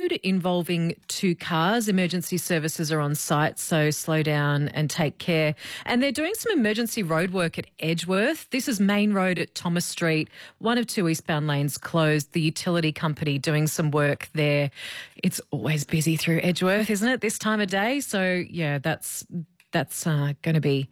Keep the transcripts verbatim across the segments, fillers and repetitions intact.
road involving two cars. Emergency services are on site, so slow down and take care. And they're doing some emergency road work at Edgeworth. This is Main Road at Thomas Street. One of two eastbound lanes closed. The utility company doing some work there. It's always busy through Edgeworth, isn't it, this time of day? So, yeah, that's that's uh, going to be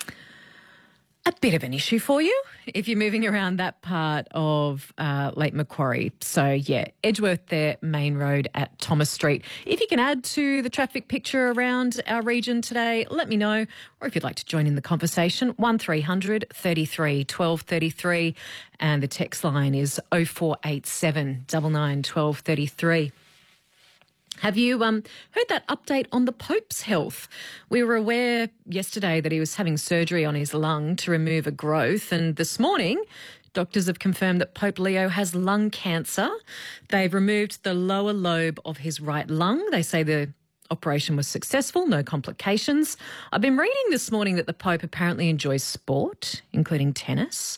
a bit of an issue for you if you're moving around that part of uh, Lake Macquarie. So, yeah, Edgeworth there, Main Road at Thomas Street. If you can add to the traffic picture around our region today, let me know. Or if you'd like to join in the conversation, one three hundred thirty-three twelve thirty-three. And the text line is oh four eight seven nine nine one two three three. Have you um, heard that update on the Pope's health? We were aware yesterday that he was having surgery on his lung to remove a growth, and this morning doctors have confirmed that Pope Leo has lung cancer. They've removed the lower lobe of his right lung. They say the operation was successful, no complications. I've been reading this morning that the Pope apparently enjoys sport, including tennis.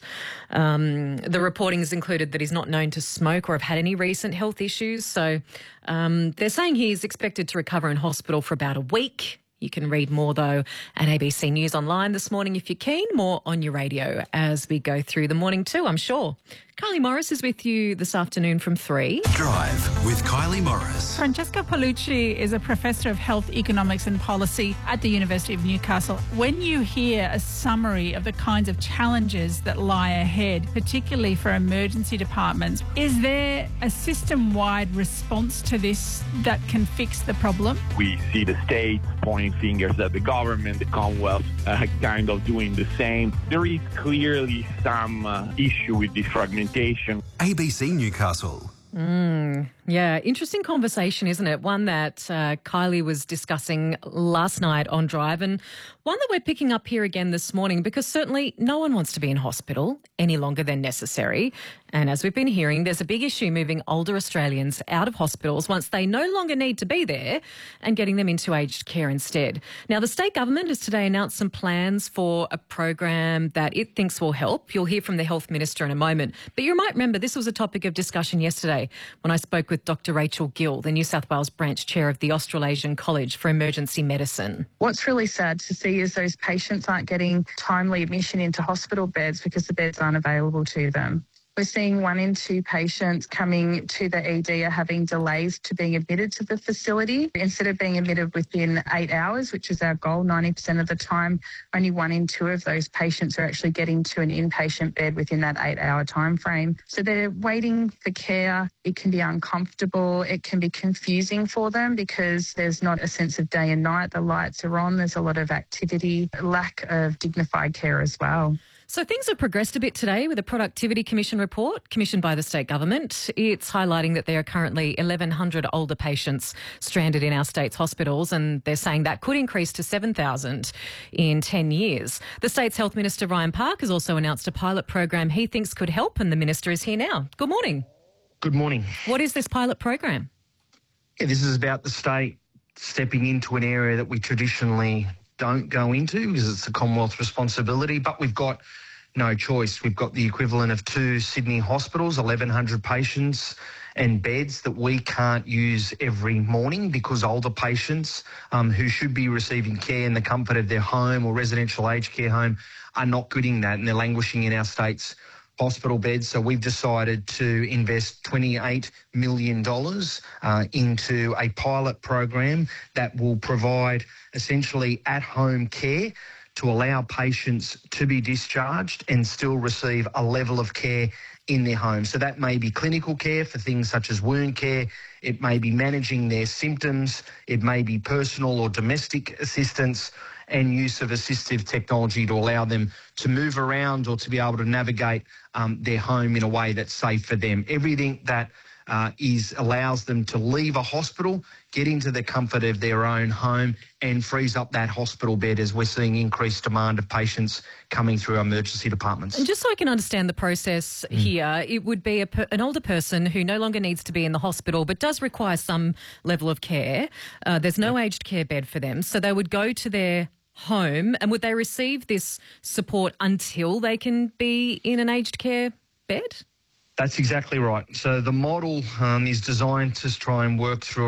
Um, the reporting has included that he's not known to smoke or have had any recent health issues. So um, they're saying he's expected to recover in hospital for about a week. You can read more, though, at A B C News Online this morning if you're keen. More on your radio as we go through the morning too, I'm sure. Kylie Morris is with you this afternoon from three. Drive with Kylie Morris. Francesca Paolucci is a professor of health economics and policy at the University of Newcastle. When you hear a summary of the kinds of challenges that lie ahead, particularly for emergency departments, is there a system-wide response to this that can fix the problem? We see the states pointing fingers at the government, the Commonwealth uh, kind of doing the same. There is clearly some uh, issue with this fragmentation. A B C Newcastle. Mm, yeah, interesting conversation, isn't it? One that uh, Kylie was discussing last night on Drive, and one that we're picking up here again this morning, because certainly no one wants to be in hospital any longer than necessary. And as we've been hearing, there's a big issue moving older Australians out of hospitals once they no longer need to be there and getting them into aged care instead. Now, the state government has today announced some plans for a program that it thinks will help. You'll hear from the Health Minister in a moment. But you might remember this was a topic of discussion yesterday when I spoke with Doctor Rachel Gill, the New South Wales branch chair of the Australasian College for Emergency Medicine. What's really sad to see is those patients aren't getting timely admission into hospital beds because the beds aren't available to them. We're seeing one in two patients coming to the E D are having delays to being admitted to the facility. Instead of being admitted within eight hours, which is our goal, ninety percent of the time, only one in two of those patients are actually getting to an inpatient bed within that eight-hour time frame. So they're waiting for care. It can be uncomfortable. It can be confusing for them because there's not a sense of day and night. The lights are on. There's a lot of activity, lack of dignified care as well. So things have progressed a bit today with a Productivity Commission report commissioned by the state government. It's highlighting that there are currently eleven hundred older patients stranded in our state's hospitals, and they're saying that could increase to seven thousand in ten years. The state's Health Minister, Ryan Park, has also announced a pilot program he thinks could help, and the Minister is here now. Good morning. Good morning. What is this pilot program? Yeah, this is about the state stepping into an area that we traditionally don't go into because it's a Commonwealth responsibility, but we've got no choice. We've got the equivalent of two Sydney hospitals, eleven hundred patients and beds that we can't use every morning because older patients um, who should be receiving care in the comfort of their home or residential aged care home are not getting that, and they're languishing in our state's hospital beds. So we've decided to invest twenty-eight million dollars uh, into a pilot program that will provide essentially at-home care to allow patients to be discharged and still receive a level of care in their home. So that may be clinical care for things such as wound care, it may be managing their symptoms, it may be personal or domestic assistance, and use of assistive technology to allow them to move around or to be able to navigate um, their home in a way that's safe for them. Everything that uh, is allows them to leave a hospital, get into the comfort of their own home and frees up that hospital bed as we're seeing increased demand of patients coming through our emergency departments. And just so I can understand the process mm. here, it would be a per, an older person who no longer needs to be in the hospital but does require some level of care. Uh, there's no aged care bed for them, so they would go to their home, and would they receive this support until they can be in an aged care bed? That's exactly right. So the model um, is designed to try and work through